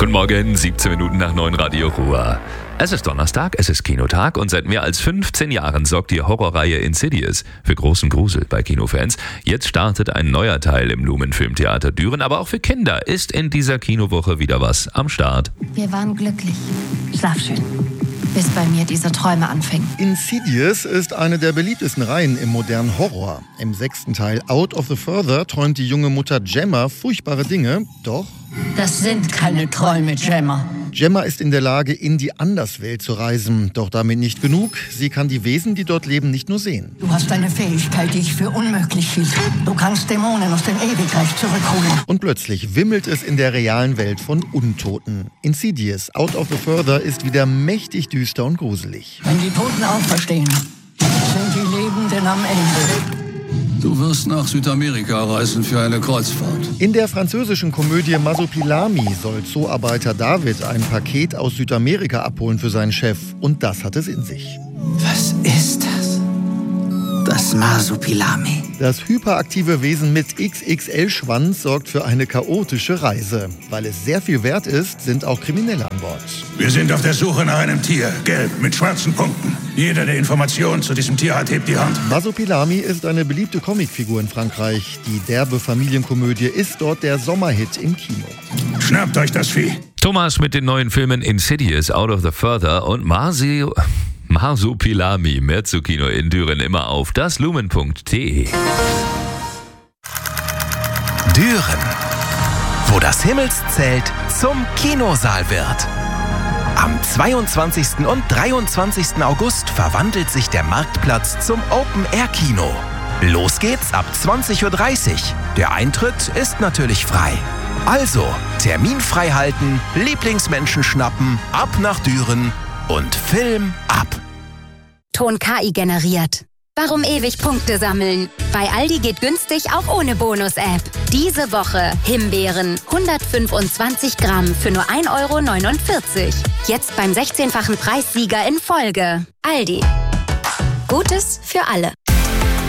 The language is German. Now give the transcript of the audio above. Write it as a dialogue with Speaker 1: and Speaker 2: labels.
Speaker 1: Guten Morgen, 17 Minuten nach 9 Radio Ruhr. Es ist Donnerstag, es ist Kinotag und seit mehr als 15 Jahren sorgt die Horrorreihe Insidious für großen Grusel bei Kinofans. Jetzt startet ein neuer Teil im Lumen Filmtheater Düren, aber auch für Kinder ist in dieser Kinowoche wieder was am Start.
Speaker 2: Wir waren glücklich. Schlaf schön. Bis bei mir diese Träume anfingen.
Speaker 3: Insidious ist eine der beliebtesten Reihen im modernen Horror. Im 6. Teil Out of the Further träumt die junge Mutter Gemma furchtbare Dinge, doch...
Speaker 4: Das sind keine Träume, Gemma.
Speaker 3: Gemma ist in der Lage, in die Anderswelt zu reisen. Doch damit nicht genug. Sie kann die Wesen, die dort leben, nicht nur sehen.
Speaker 4: Du hast eine Fähigkeit, die ich für unmöglich hielt. Du kannst Dämonen aus dem Ewigreich zurückholen.
Speaker 3: Und plötzlich wimmelt es in der realen Welt von Untoten. Insidious, Out of the Further ist wieder mächtig düster und gruselig.
Speaker 4: Wenn die Toten auferstehen, sind die Lebenden am Ende.
Speaker 5: Du wirst nach Südamerika reisen für eine Kreuzfahrt.
Speaker 3: In der französischen Komödie Masopilami soll Zooarbeiter David ein Paket aus Südamerika abholen für seinen Chef. Und das hat es in sich.
Speaker 6: Was ist das? Das Masopilami.
Speaker 3: Das hyperaktive Wesen mit XXL-Schwanz sorgt für eine chaotische Reise. Weil es sehr viel wert ist, sind auch Kriminelle an Bord.
Speaker 7: Wir sind auf der Suche nach einem Tier, gelb, mit schwarzen Punkten. Jeder, der Informationen zu diesem Tier hat, hebt die Hand.
Speaker 3: Masopilami ist eine beliebte Comicfigur in Frankreich. Die derbe Familienkomödie ist dort der Sommerhit im Kino.
Speaker 7: Schnappt euch das Vieh.
Speaker 1: Thomas mit den neuen Filmen Insidious, Out of the Further und Masopilami. Mehr zu Kino in Düren immer auf daslumen.de.
Speaker 8: Düren, wo das Himmelszelt zum Kinosaal wird. Am 22. und 23. August verwandelt sich der Marktplatz zum Open-Air-Kino. Los geht's ab 20:30 Uhr. Der Eintritt ist natürlich frei. Also, Termin frei halten, Lieblingsmenschen schnappen, ab nach Düren und Film ab.
Speaker 9: Ton KI generiert. Warum ewig Punkte sammeln? Bei Aldi geht günstig auch ohne Bonus-App. Diese Woche Himbeeren 125 Gramm für nur 1,49 €. Jetzt beim 16-fachen Preissieger in Folge. Aldi. Gutes für alle.